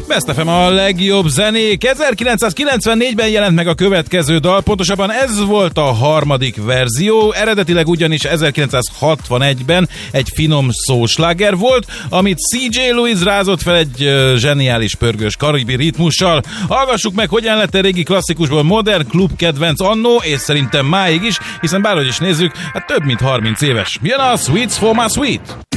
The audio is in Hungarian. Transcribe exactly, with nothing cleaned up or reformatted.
Best ef em a legjobb zenék. ezerkilencszázkilencvennégyben jelent meg a következő dal, pontosabban ez volt a harmadik verzió, eredetileg ugyanis ezerkilencszázhatvanegyben egy finom szósláger volt, amit cé jé Lewis rázott fel egy uh, zseniális pörgős karibi ritmussal. Hallgassuk meg, hogyan lett a régi klasszikusból modern klub kedvenc annó, és szerintem máig is, hiszen bárhogy is nézzük, hát több mint harminc éves. Jön a Sweets for my Sweet!